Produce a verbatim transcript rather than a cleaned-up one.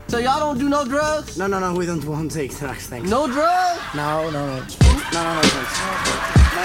So y'all don't do no drugs? No, no, no, we don't want to take drugs, thanks. No drugs? No, no, no. No, no, no, thanks.